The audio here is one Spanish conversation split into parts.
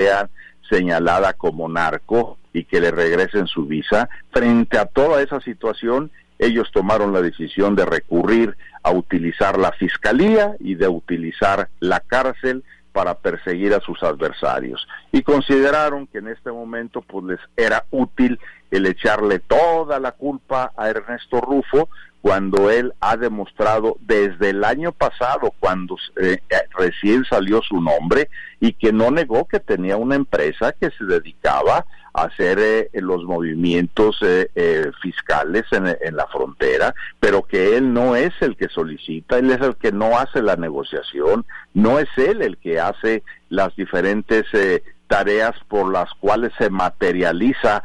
sea señalada como narco y que le regresen su visa. Frente a toda esa situación, ellos tomaron la decisión de recurrir a utilizar la fiscalía y de utilizar la cárcel para perseguir a sus adversarios, y consideraron que en este momento pues les era útil el echarle toda la culpa a Ernesto Rufo, cuando él ha demostrado desde el año pasado, cuando recién salió su nombre, y que no negó que tenía una empresa que se dedicaba a hacer los movimientos fiscales en la frontera, pero que él no es el que solicita, él es el que no hace la negociación, no es él el que hace las diferentes tareas por las cuales se materializa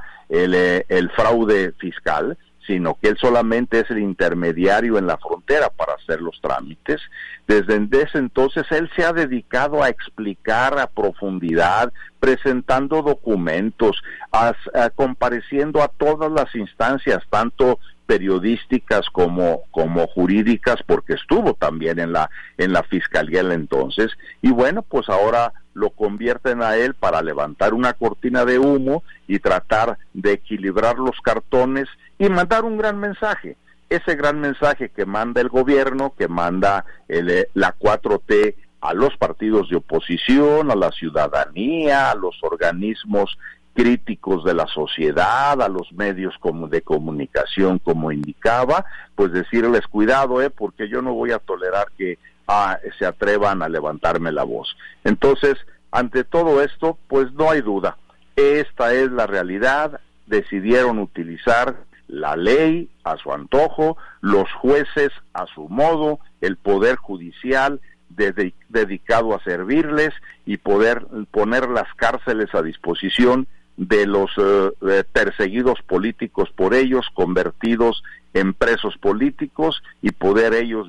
el fraude fiscal, sino que él solamente es el intermediario en la frontera para hacer los trámites. Desde ese entonces él se ha dedicado a explicar a profundidad, presentando documentos, compareciendo a todas las instancias, tanto periodísticas como jurídicas, porque estuvo también en la fiscalía entonces, y bueno, pues ahora lo convierten a él para levantar una cortina de humo y tratar de equilibrar los cartones y mandar un gran mensaje. Ese gran mensaje que manda el gobierno, que manda la 4T a los partidos de oposición, a la ciudadanía, a los organismos críticos de la sociedad, a los medios de comunicación, como indicaba, pues decirles cuidado, porque yo no voy a tolerar que se atrevan a levantarme la voz. Entonces, ante todo esto, pues no hay duda, esta es la realidad. Decidieron utilizar la ley a su antojo, los jueces a su modo, el poder judicial dedicado a servirles, y poder poner las cárceles a disposición de los perseguidos políticos por ellos, convertidos en presos políticos, y poder ellos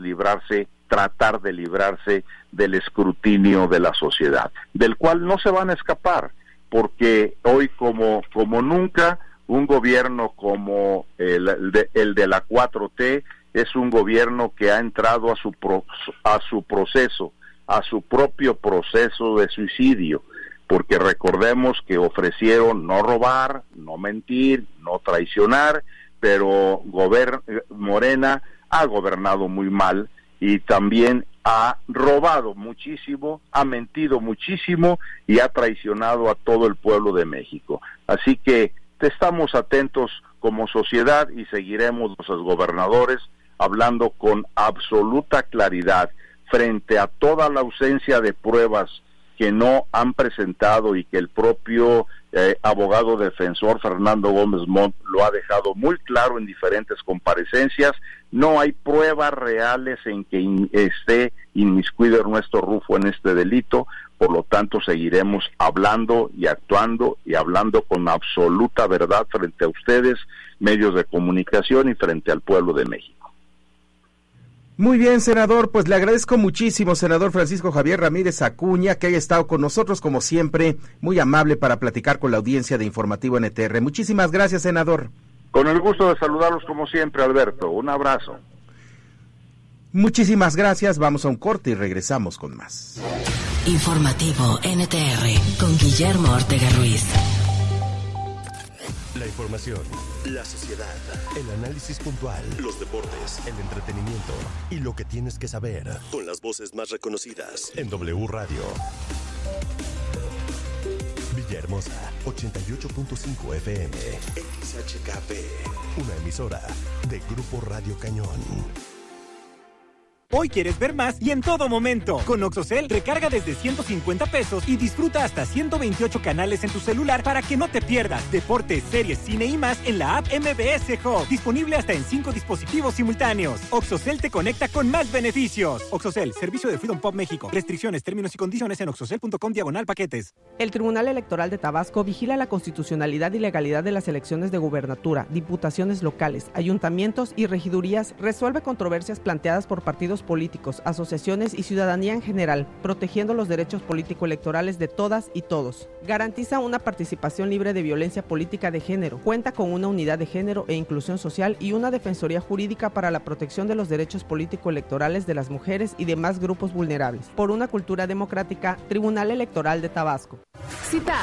tratar de librarse del escrutinio de la sociedad, del cual no se van a escapar, porque hoy como nunca un gobierno como el de la 4T es un gobierno que ha entrado a su proceso, a su propio proceso de suicidio, porque recordemos que ofrecieron no robar, no mentir, no traicionar, pero Morena ha gobernado muy mal y también ha robado muchísimo, ha mentido muchísimo y ha traicionado a todo el pueblo de México. Así que estamos atentos como sociedad y seguiremos los gobernadores hablando con absoluta claridad frente a toda la ausencia de pruebas que no han presentado, y que el propio abogado defensor Fernando Gómez Montt lo ha dejado muy claro en diferentes comparecencias. No hay pruebas reales en que esté inmiscuido Ernesto Rufo en este delito, por lo tanto seguiremos hablando y actuando y hablando con absoluta verdad frente a ustedes, medios de comunicación, y frente al pueblo de México. Muy bien, senador, pues le agradezco muchísimo, senador Francisco Javier Ramírez Acuña, que haya estado con nosotros, como siempre, muy amable para platicar con la audiencia de Informativo NTR. Muchísimas gracias, senador. Con el gusto de saludarlos como siempre, Alberto. Un abrazo. Muchísimas gracias, vamos a un corte y regresamos con más. Informativo NTR, con Guillermo Ortega Ruiz. La información, la sociedad, el análisis puntual, los deportes, el entretenimiento y lo que tienes que saber, con las voces más reconocidas en W Radio. Villahermosa, 88.5 FM, XHKP, una emisora de Grupo Radio Cañón. Hoy quieres ver más y en todo momento. Con Oxocel, recarga desde 150 pesos y disfruta hasta 128 canales en tu celular para que no te pierdas deportes, series, cine y más en la app MBS Hub. Disponible hasta en 5 dispositivos simultáneos. Oxocel te conecta con más beneficios. Oxocel, servicio de Freedom Pop México. Restricciones, términos y condiciones en oxocel.com/paquetes. El Tribunal Electoral de Tabasco vigila la constitucionalidad y legalidad de las elecciones de gubernatura, diputaciones locales, ayuntamientos y regidurías. Resuelve controversias planteadas por partidos políticos, asociaciones y ciudadanía en general, protegiendo los derechos político-electorales de todas y todos. Garantiza una participación libre de violencia política de género. Cuenta con una unidad de género e inclusión social y una defensoría jurídica para la protección de los derechos político-electorales de las mujeres y demás grupos vulnerables. Por una cultura democrática, Tribunal Electoral de Tabasco. Cita